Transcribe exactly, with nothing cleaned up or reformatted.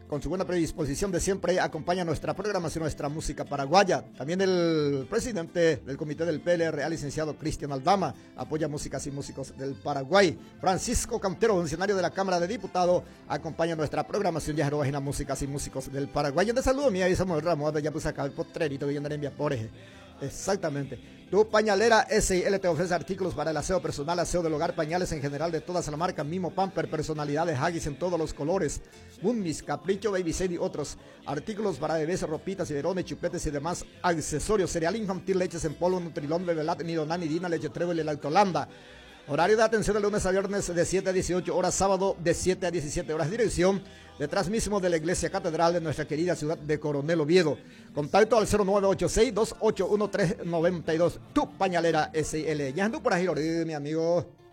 con su buena predisposición de siempre, acompaña nuestra programación, nuestra música paraguaya. También el presidente del comité del P L R A, licenciado Cristian Aldama, apoya músicas y músicos del Paraguay. Francisco Cantero, funcionario de la Cámara de Diputados, acompaña nuestra programación ya en músicas y músicos del Paraguay. De saludo, mía, y Samuel Ramos, ya puse acá el potrerito que viene en Viapores. Exactamente. Tu Pañalera S I L te ofrece artículos para el aseo personal, aseo del hogar, pañales en general de todas las marcas, Mimo, Pamper, personalidades, Haggis en todos los colores, Bunmis, Capricho, Babyset y otros artículos para bebés, ropitas, biberones, chupetes y demás accesorios, cereal infantil, leches en polvo, Nutrilón, Bebelat, Nidonani, Dina, Leche Trébol y Lactolanda. Horario de atención de lunes a viernes de siete a dieciocho horas, sábado de siete a diecisiete horas. Dirección detrás mismo de la Iglesia Catedral de nuestra querida ciudad de Coronel Oviedo. Contacto al cero nueve ocho seis, dos ocho uno, tres nueve dos. Tu Pañalera S L. Ya ando por ahí, mi amigo.